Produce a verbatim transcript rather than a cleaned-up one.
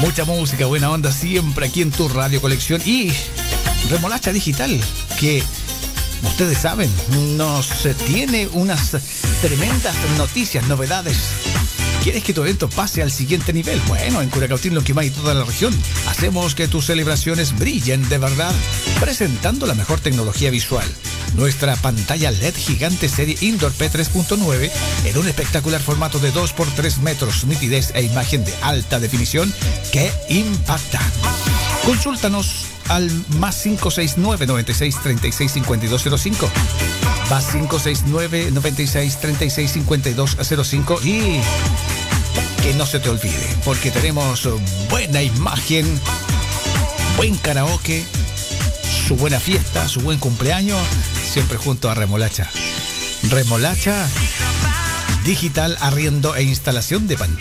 Mucha música, buena onda siempre aquí en tu Radio Colección y Remolacha Digital, que ustedes saben, nos tiene unas tremendas noticias, novedades. ¿Quieres que tu evento pase al siguiente nivel? Bueno, en Curacautín, Lonquimay y toda la región hacemos que tus celebraciones brillen de verdad, presentando la mejor tecnología visual. Nuestra pantalla L E D gigante serie Indoor P tres punto nueve en un espectacular formato de dos por tres metros, nitidez e imagen de alta definición que impacta. Consúltanos al más cinco seis nueve, noventa y seis, treinta y seis, cincuenta y dos cero cinco, más cinco seis nueve, noventa y seis, treinta y seis, cincuenta y dos cero cinco y que no se te olvide, porque tenemos buena imagen, buen karaoke, su buena fiesta, su buen cumpleaños, siempre junto a Remolacha. Remolacha Digital, arriendo e instalación de pantalla.